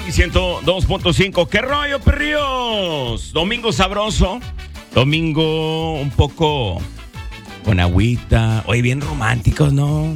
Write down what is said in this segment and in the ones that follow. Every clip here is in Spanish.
102.5. ¿Qué rollo, perríos? Domingo sabroso. Domingo un poco con agüita. Oye, bien románticos, ¿no?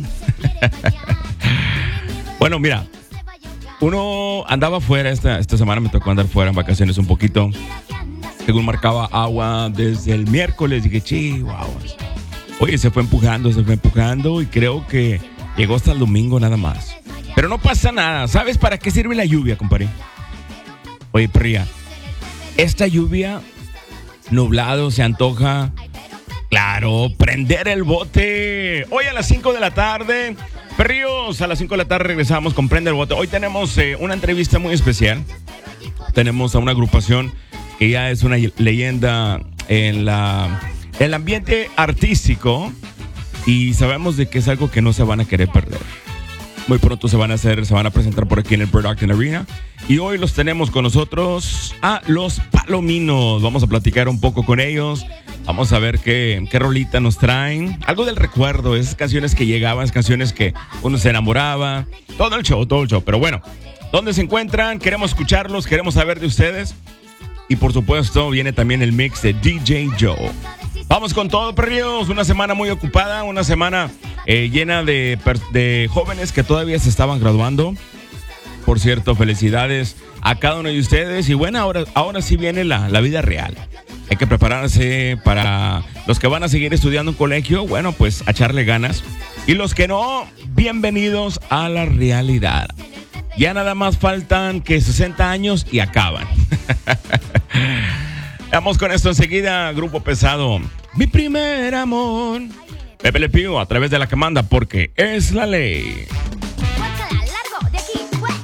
Bueno, mira. Uno andaba fuera esta semana, me tocó andar fuera en vacaciones un poquito. Según marcaba agua desde el miércoles, dije, chihuahua. Oye, se fue empujando y creo que llegó hasta el domingo nada más. Pero no pasa nada. ¿Sabes para qué sirve la lluvia, compadre? Oye, perría, esta lluvia, nublado, se antoja, claro, prender el bote. Hoy a las 5 de la tarde, perríos, a las 5 de la tarde regresamos con Prende el Bote. Hoy tenemos una entrevista muy especial. Tenemos a una agrupación que ya es una leyenda en el ambiente artístico y sabemos de que es algo que no se van a querer perder. Muy pronto se van a presentar por aquí en el Production Arena. Y hoy los tenemos con nosotros a los Palominos. Vamos a platicar un poco con ellos. Vamos a ver qué rolita nos traen. Algo del recuerdo, esas canciones que llegaban, esas canciones que uno se enamoraba. Todo el show. Pero bueno, ¿dónde se encuentran? Queremos escucharlos, queremos saber de ustedes. Y por supuesto viene también el mix de DJ Joe. Vamos con todo, perrillos. Una semana muy ocupada, una semana llena de jóvenes que todavía se estaban graduando. Por cierto, felicidades a cada uno de ustedes. Y bueno, ahora sí viene la vida real. Hay que prepararse para los que van a seguir estudiando en colegio. Bueno, pues a echarle ganas. Y los que no, bienvenidos a la realidad. Ya nada más faltan que 60 años y acaban. Vamos con esto enseguida, Grupo Pesado. Mi primer amor. Pepe Le Pew a través de la que manda, porque es la ley.